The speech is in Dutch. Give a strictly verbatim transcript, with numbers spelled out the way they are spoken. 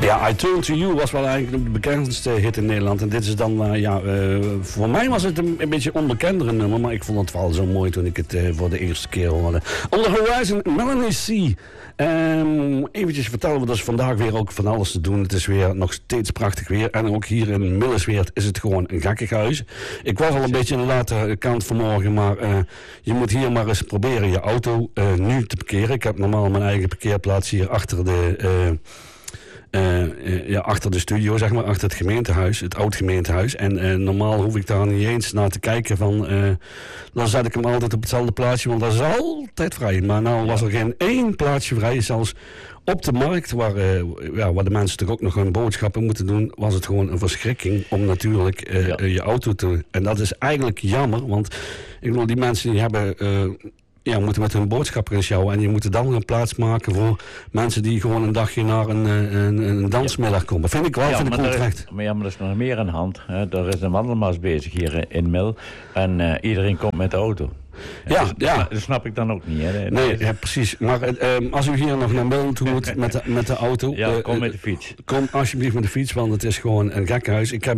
Ja, I Turn to You was wel eigenlijk de bekendste hit in Nederland. En dit is dan, uh, ja, uh, voor mij was het een, een beetje onbekendere nummer. Maar ik vond het wel zo mooi toen ik het uh, voor de eerste keer hoorde. On the Horizon, Melanie C. Um, eventjes vertellen we dus vandaag weer ook van alles te doen. Het is weer nog steeds prachtig weer. En ook hier in Millersweert is het gewoon een gekkig huis. Ik was al een beetje aan de late kant vanmorgen. Maar uh, je moet hier maar eens proberen je auto uh, nu te parkeren. Ik heb normaal mijn eigen parkeerplaats hier achter de... Uh, Uh, uh, ja, achter de studio, zeg maar, achter het gemeentehuis, het oud gemeentehuis. En uh, normaal hoef ik daar niet eens naar te kijken van, uh, dan zet ik hem altijd op hetzelfde plaatsje, want dat is altijd vrij. Maar nou was er geen één plaatsje vrij, zelfs op de markt, waar, uh, ja, waar de mensen toch ook nog hun boodschappen moeten doen, was het gewoon een verschrikking om natuurlijk uh, ja. uh, je auto te... En dat is eigenlijk jammer, want ik bedoel, die mensen die hebben... Uh, Ja, moeten met hun boodschap erin sjouwen. En je moet dan een plaats maken voor mensen die gewoon een dagje naar een, een, een dansmiddag komen. Vind ik wel, ja, vind ik onterecht. Maar ja, maar er is nog meer aan de hand. Hè. Er is een wandelmars bezig hier in Mil. En uh, iedereen komt met de auto. Ja, dus, ja. Dat snap ik dan ook niet. Hè. Nee, ja, precies. Maar uh, als u hier nog naar Mil toe moet met de, met de auto... Ja, uh, kom met de fiets. Kom alsjeblieft met de fiets, want het is gewoon een gek huis. Ik heb